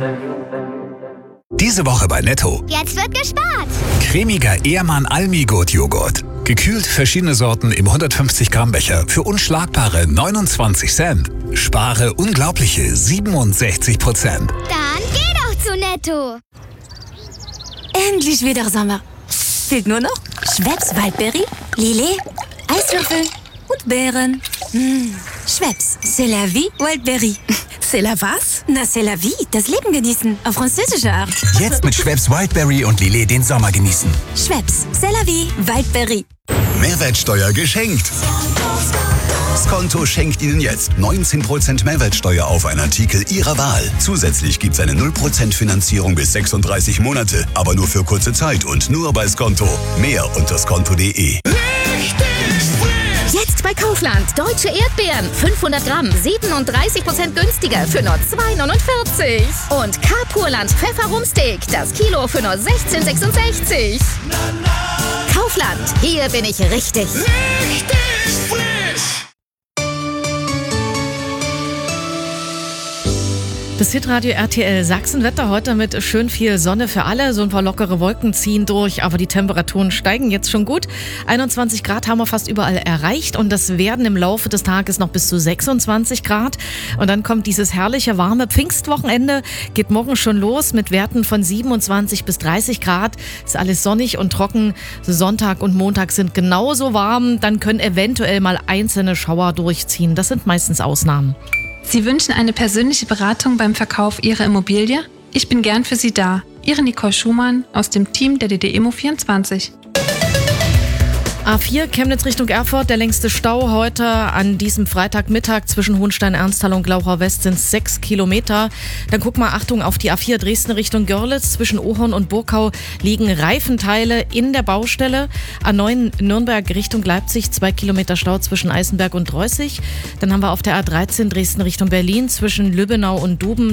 Diese Woche bei Netto. Jetzt wird gespart. Cremiger Ehrmann Almigurt-Joghurt. Gekühlt verschiedene Sorten im 150 Gramm Becher für unschlagbare 29 Cent. Spare unglaubliche 67%. Dann geh doch zu Netto. Endlich wieder Sommer. Fehlt nur noch Schweppes Waldbeere, Lillet, Eiswürfel und Beeren. Schweppes, c'est la vie, Wildberry. C'est la was? Na, c'est la vie, das Leben genießen, auf französische Art. Jetzt mit Schweppes Wildberry und Lillet den Sommer genießen. Schweppes, c'est la vie, Wildberry. Mehrwertsteuer geschenkt. Skonto schenkt Ihnen jetzt 19% Mehrwertsteuer auf einen Artikel Ihrer Wahl. Zusätzlich gibt's eine 0% Finanzierung bis 36 Monate, aber nur für kurze Zeit und nur bei Skonto. Mehr unter skonto.de. Jetzt bei Kaufland. Deutsche Erdbeeren. 500 Gramm. 37% günstiger für nur 2,49. Und Carpurland Pfefferrumsteak. Das Kilo für nur 16,66. Kaufland. Hier bin ich richtig. Das Hitradio RTL Sachsenwetter heute mit schön viel Sonne für alle. So ein paar lockere Wolken ziehen durch, aber die Temperaturen steigen jetzt schon gut. 21 Grad haben wir fast überall erreicht und das werden im Laufe des Tages noch bis zu 26 Grad. Und dann kommt dieses herrliche, warme Pfingstwochenende. Geht morgen schon los mit Werten von 27 bis 30 Grad. Ist alles sonnig und trocken. Sonntag und Montag sind genauso warm. Dann können eventuell mal einzelne Schauer durchziehen. Das sind meistens Ausnahmen. Sie wünschen eine persönliche Beratung beim Verkauf Ihrer Immobilie? Ich bin gern für Sie da. Ihre Nicole Schumann aus dem Team der DDEMO24. A4 Chemnitz Richtung Erfurt, der längste Stau heute an diesem Freitagmittag zwischen Hohenstein-Ernsthal und Glauchau West sind 6 Kilometer. Dann guck mal, Achtung auf die A4 Dresden Richtung Görlitz. Zwischen Ohorn und Burkau liegen Reifenteile in der Baustelle. A9 Nürnberg Richtung Leipzig, 2 Kilometer Stau zwischen Eisenberg und Dreußig. Dann haben wir auf der A13 Dresden Richtung Berlin zwischen Lübbenau und Duben